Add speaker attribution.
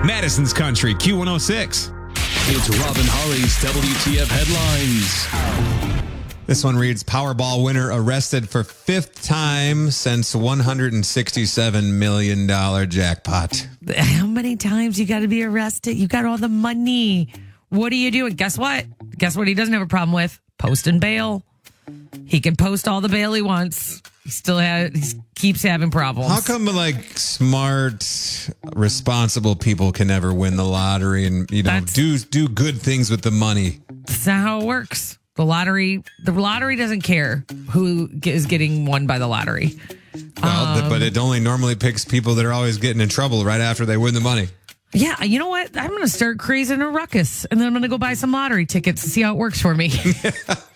Speaker 1: Madison's Country, Q106.
Speaker 2: It's Robin Holly's WTF headlines.
Speaker 3: This one reads, Powerball winner arrested for fifth time since $167 million jackpot.
Speaker 4: How many times you got to be arrested? You got all the money. What do you do? And guess what? Guess what he doesn't have a problem with? Posting bail. He can post all the bail he wants. He keeps having problems.
Speaker 3: How come smart, responsible people can never win the lottery and do good things with the money?
Speaker 4: That's not how it works. The lottery doesn't care who is getting won by the lottery.
Speaker 3: Well, but it only normally picks people that are always getting in trouble right after they win the money.
Speaker 4: Yeah, you know what? I'm going to start creating a ruckus, and then I'm going to go buy some lottery tickets and see how it works for me.